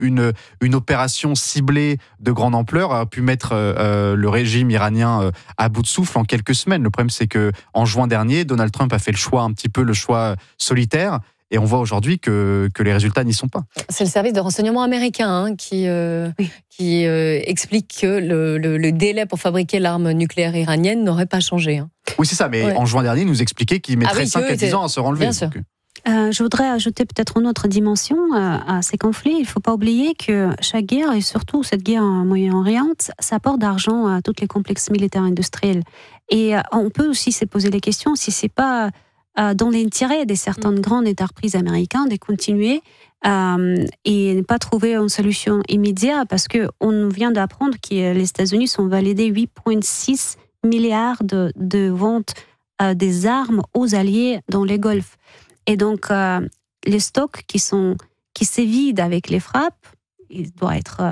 une opération ciblée de grande ampleur a pu mettre le régime iranien à bout de souffle en quelques semaines. Le problème, c'est que en juin dernier, Donald Trump a fait le choix solitaire. Et on voit aujourd'hui que les résultats n'y sont pas. C'est le service de renseignement américain qui explique que le délai pour fabriquer l'arme nucléaire iranienne n'aurait pas changé. Oui, c'est ça. Mais en juin dernier, il nous expliquait qu'il mettrait 5 à 10 ans à se renlever. Bien sûr. Je voudrais ajouter peut-être une autre dimension à ces conflits. Il ne faut pas oublier que chaque guerre, et surtout cette guerre en Moyen-Orient, ça apporte d'argent à tous les complexes militaires industriels. Et on peut aussi se poser les questions si ce n'est pas dans l'intérêt de certaines grandes entreprises américaines de continuer et ne pas trouver une solution immédiate, parce qu'on vient d'apprendre que les États-Unis sont validés 8,6 milliards de ventes des armes aux alliés dans les Golfes. Et donc, les stocks qui se vident avec les frappes, ils doivent être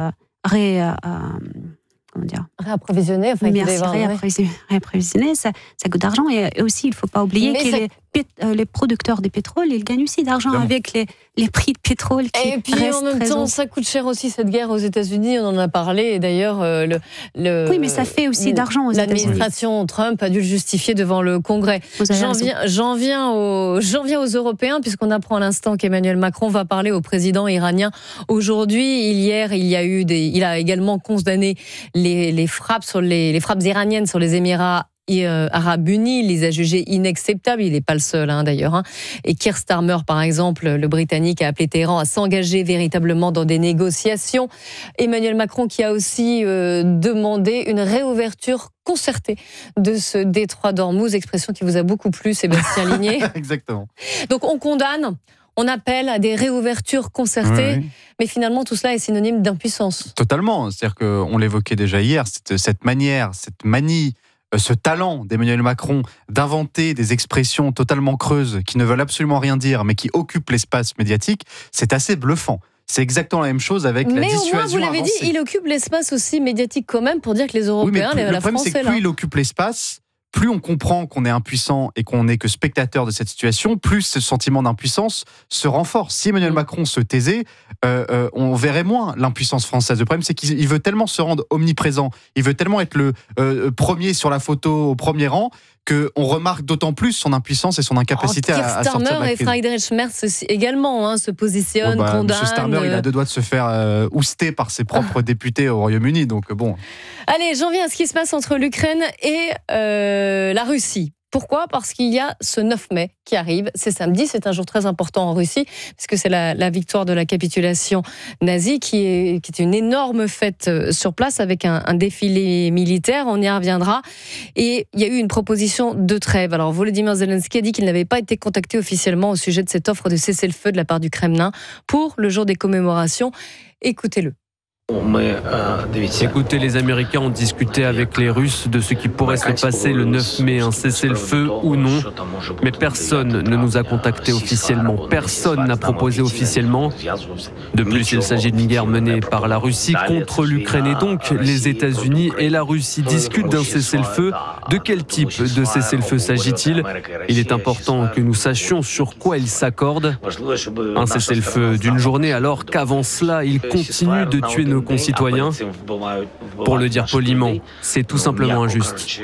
réapprovisionner, réapprovisionner, ça coûte d'argent. Et aussi, il ne faut pas oublier que les producteurs de pétrole, ils gagnent aussi d'argent avec les prix de pétrole qui et puis en même temps, ça coûte cher aussi cette guerre aux États-Unis. On en a parlé. Et d'ailleurs, oui, mais ça fait aussi d'argent aux États-Unis. L'administration Trump a dû le justifier devant le Congrès. J'en viens aux Européens, puisqu'on apprend à l'instant qu'Emmanuel Macron va parler au président iranien aujourd'hui. Hier, il a également condamné les frappes iraniennes sur les Émirats Arabes Unis. Il les a jugés inacceptables. Il n'est pas le seul, d'ailleurs. Et Keir Starmer, par exemple, le Britannique, a appelé Téhéran à s'engager véritablement dans des négociations. Emmanuel Macron qui a aussi demandé une réouverture concertée de ce détroit d'Ormuz, expression qui vous a beaucoup plu, Sébastien Ligné. Exactement. Donc on condamne, on appelle à des réouvertures concertées, mais finalement tout cela est synonyme d'impuissance. Totalement. C'est-à-dire qu'on l'évoquait déjà hier, cette manie, ce talent d'Emmanuel Macron d'inventer des expressions totalement creuses qui ne veulent absolument rien dire, mais qui occupent l'espace médiatique, c'est assez bluffant. C'est exactement la même chose avec la dissuasion. Mais au moins, vous l'avez dit, il occupe l'espace aussi médiatique quand même pour dire que les Européens, la France est là. Le problème, c'est que plus il occupe l'espace, plus on comprend qu'on est impuissant et qu'on n'est que spectateur de cette situation, plus ce sentiment d'impuissance se renforce. Si Emmanuel Macron se taisait, on verrait moins l'impuissance française. Le problème, c'est qu'il veut tellement se rendre omniprésent, il veut tellement être le premier sur la photo au premier rang, qu'on remarque d'autant plus son impuissance et son incapacité à sortir de la crise. Keir Starmer et Friedrich Merz également se positionnent, condamnent. M. Starmer, il a 2 doigts de se faire ouster par ses propres députés au Royaume-Uni, donc bon. Allez, j'en viens à ce qui se passe entre l'Ukraine et la Russie. Pourquoi ? Parce qu'il y a ce 9 mai qui arrive, c'est samedi, c'est un jour très important en Russie, puisque c'est la victoire de la capitulation nazie, qui est une énorme fête sur place avec un défilé militaire, on y reviendra. Et il y a eu une proposition de trêve. Alors Volodymyr Zelensky a dit qu'il n'avait pas été contacté officiellement au sujet de cette offre de cessez-le-feu de la part du Kremlin pour le jour des commémorations. Écoutez-le. Écoutez, les Américains ont discuté avec les Russes de ce qui pourrait se passer le 9 mai, un cessez-le-feu ou non. Mais personne ne nous a contactés officiellement. Personne n'a proposé officiellement. De plus, il s'agit d'une guerre menée par la Russie contre l'Ukraine. Et donc, les États-Unis et la Russie discutent d'un cessez-le-feu. De quel type de cessez-le-feu s'agit-il ? Il est important que nous sachions sur quoi ils s'accordent. Un cessez-le-feu d'une journée, alors qu'avant cela, ils continuent de tuer nos concitoyens. Pour le dire poliment, c'est tout simplement injuste.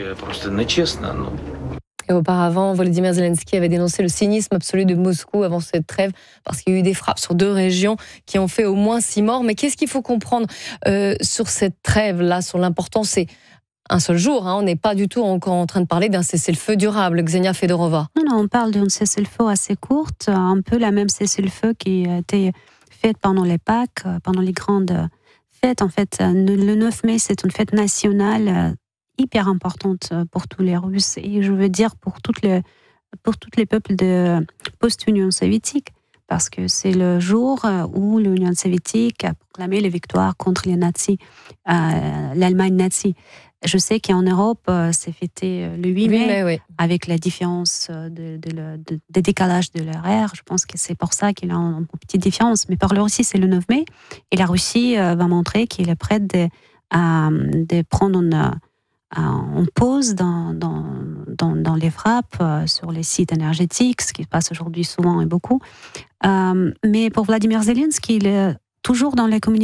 Et auparavant, Volodymyr Zelensky avait dénoncé le cynisme absolu de Moscou avant cette trêve, parce qu'il y a eu des frappes sur 2 régions qui ont fait au moins 6 morts. Mais qu'est-ce qu'il faut comprendre sur cette trêve-là, sur l'importance ? C'est un seul jour, on n'est pas du tout encore en train de parler d'un cessez-le-feu durable. Xenia Fedorova. Non, on parle d'un cessez-le-feu assez courte, un peu la même cessez-le-feu qui a été faite pendant les Pâques, pendant les grandes fêtes. En fait, le 9 mai, c'est une fête nationale hyper importante pour tous les Russes et je veux dire pour tous les peuples de post-Union soviétique, parce que c'est le jour où l'Union soviétique a proclamé la victoire contre les nazis, l'Allemagne nazie. Je sais qu'en Europe, c'est fêté le 8 mai, oui. Avec la différence de décalage de l'horaire. Je pense que c'est pour ça qu'il y a une petite différence. Mais pour la Russie, c'est le 9 mai. Et la Russie va montrer qu'il est prête de prendre une pause dans les frappes sur les sites énergétiques, ce qui se passe aujourd'hui souvent et beaucoup. Mais pour Vladimir Zelensky, toujours dans les communications